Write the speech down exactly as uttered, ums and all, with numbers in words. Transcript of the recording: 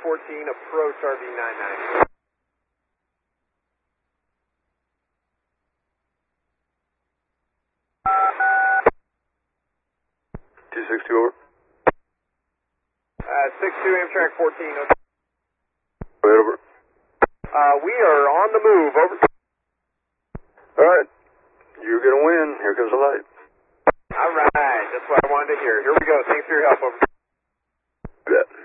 fourteen, approach R V nine nine. two six two over. Uh, six two, Amtrak fourteen, over. Go ahead, over. Uh, we are on the move, over. Alright, you're going to win. Here comes the light. Alright, that's what I wanted to hear. Here we go. Thanks for your help, over. Bet.